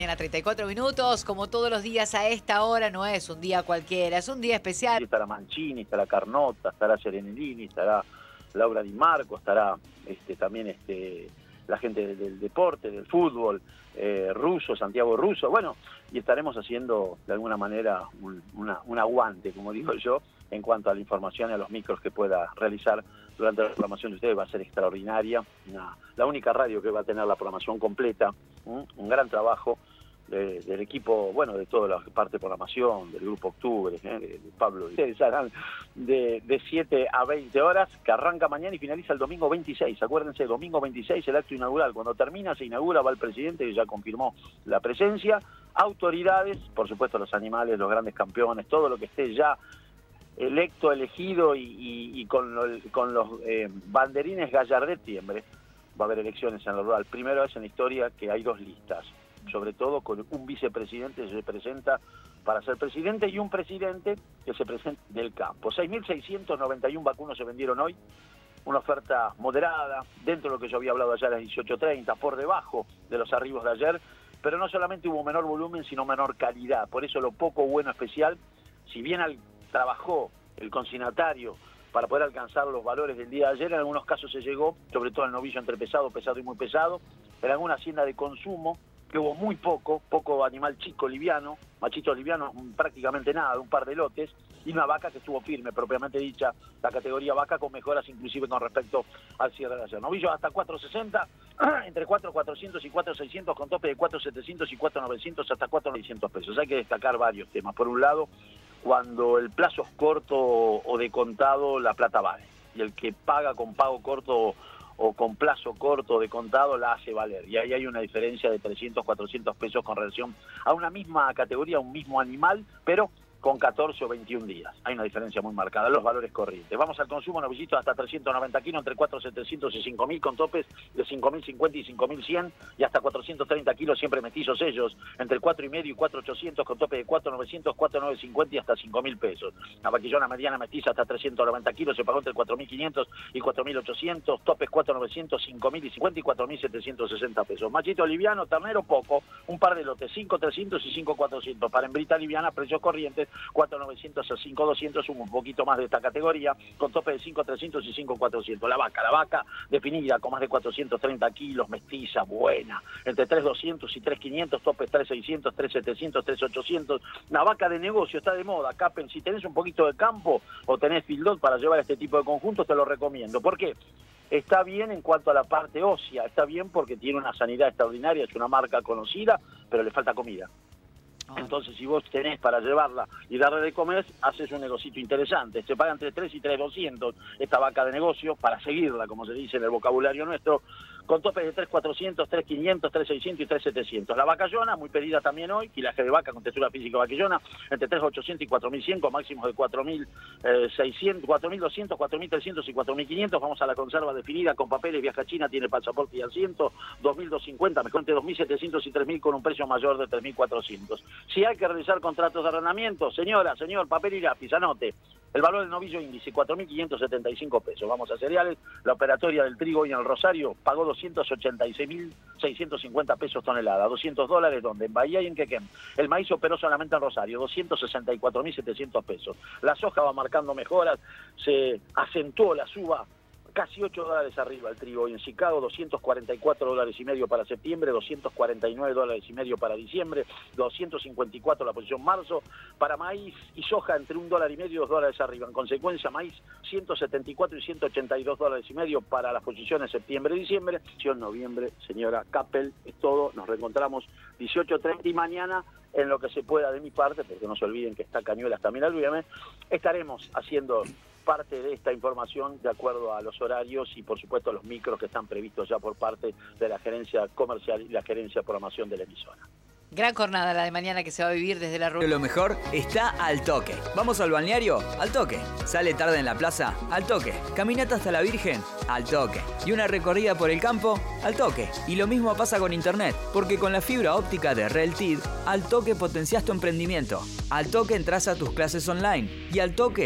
Mañana 34 minutos, como todos los días a esta hora, no es un día cualquiera, es un día especial. Estará Mancini, estará Carnota, estará Serenellini, estará Laura Di Marco, estará también la gente del deporte, del fútbol, Russo, Santiago Russo, bueno, y estaremos haciendo de alguna manera un aguante, como digo yo, en cuanto a la información y a los micros que pueda realizar durante la programación de ustedes. Va a ser extraordinaria, la única radio que va a tener la programación completa, un gran trabajo del equipo, bueno, de toda la parte de programación, del Grupo Octubre, de Pablo. Ustedes harán de 7 a 20 horas, que arranca mañana y finaliza el domingo 26. Acuérdense, domingo 26, el acto inaugural. Cuando termina, se inaugura, va el presidente, que ya confirmó la presencia, autoridades, por supuesto los animales, los grandes campeones, todo lo que esté ya electo, elegido y con los banderines Gallardet Tiembre. Va a haber elecciones en el rural. Primera vez en la historia que hay 2 listas, sobre todo con un vicepresidente que se presenta para ser presidente y un presidente que se presenta del campo. 6.691 vacunos se vendieron hoy, una oferta moderada, dentro de lo que yo había hablado ayer a las 18:30, por debajo de los arribos de ayer, pero no solamente hubo menor volumen, sino menor calidad. Por eso lo poco bueno especial, si bien trabajó el consignatario para poder alcanzar los valores del día de ayer, en algunos casos se llegó, sobre todo el novillo entre pesado, pesado y muy pesado, en alguna hacienda de consumo, que hubo muy poco animal chico liviano, machito liviano, prácticamente nada, un par de lotes, y una vaca que estuvo firme, propiamente dicha, la categoría vaca, con mejoras inclusive con respecto al cierre de ayer. Novillos hasta 4.60, entre 4.400 y 4.600, con tope de 4.700 y 4.900 hasta 4.900 pesos. Hay que destacar varios temas. Por un lado, cuando el plazo es corto o de contado, la plata vale, y el que paga con pago corto o con plazo corto de contado la hace valer, y ahí hay una diferencia de 300, 400 pesos con relación a una misma categoría, un mismo animal, pero con 14 o 21 días. Hay una diferencia muy marcada, los valores corrientes. Vamos al consumo, novillitos hasta 390 kilos, entre 4.700 y 5.000, con topes de 5.050 y 5.100, y hasta 430 kilos, siempre metizos ellos, entre 4.500 y 4.800, con tope de 4.900, 4.950 y hasta 5.000 pesos. La vaquillona mediana mestiza hasta 390 kilos, se pagó entre 4.500 y 4.800, topes 4.900, 5.000 y 50 y 4.760 pesos. Machito liviano, ternero poco, un par de lotes, 5.300 y 5.400. Para hembrita liviana, precios corrientes, 4.900 a 5.200, un poquito más de esta categoría, con tope de 5.300 y 5.400. La vaca definida con más de 430 kilos, mestiza, buena, entre 3.200 y 3.500, topes 3.600, 3.700, 3.800. Una vaca de negocio, está de moda, Capen. Si tenés un poquito de campo o tenés fildot para llevar este tipo de conjuntos, te lo recomiendo. ¿Por qué? Está bien en cuanto a la parte ósea, está bien porque tiene una sanidad extraordinaria, es una marca conocida, pero le falta comida. Entonces, si vos tenés para llevarla y darle de comer, haces un negocito interesante. Se paga entre 3 y 3.200 esta vaca de negocio, para seguirla, como se dice en el vocabulario nuestro, con topes de 3.400, 3.500, 3.600 y 3.700. La vacallona, muy pedida también hoy, quilaje de vaca con textura física vaquillona, entre 3.800 y 4.100, con máximos de 4.600, 4.200, 4.300 y 4.500. Vamos a la conserva definida, con papeles, viaja a China, tiene pasaporte y asiento, 2.250, mejor entre 2.700 y 3.000, con un precio mayor de 3.400. Si hay que realizar contratos de arrendamiento, señora, señor, papel y lápiz, anote. El valor del novillo índice, 4.575 pesos. Vamos a cereales. La operatoria del trigo hoy en el Rosario pagó 286.650 pesos tonelada. $200, ¿dónde? En Bahía y en Quequén. El maíz operó solamente en Rosario, 264.700 pesos. La soja va marcando mejoras, se acentuó la suba, casi $8 arriba el trigo. Y en Chicago, $244.5 para septiembre, $249.5 para diciembre, 254 la posición marzo. Para maíz y soja, entre $1.5 y $2 arriba. En consecuencia, maíz, 174 y $182.5 para las posiciones septiembre y diciembre. En noviembre, señora Capel, es todo. Nos reencontramos 18:30 y mañana, en lo que se pueda de mi parte, porque no se olviden que está Cañuelas también al viernes, estaremos haciendo parte de esta información de acuerdo a los horarios y por supuesto los micros que están previstos ya por parte de la gerencia comercial y la gerencia de programación de la emisora. Gran jornada la de mañana que se va a vivir desde la ruta. Lo mejor está al toque. ¿Vamos al balneario? Al toque. ¿Sale tarde en la plaza? Al toque. ¿Caminata hasta la Virgen? Al toque. ¿Y una recorrida por el campo? Al toque. Y lo mismo pasa con internet, porque con la fibra óptica de Reltid, al toque potenciás tu emprendimiento. Al toque entras a tus clases online y al toque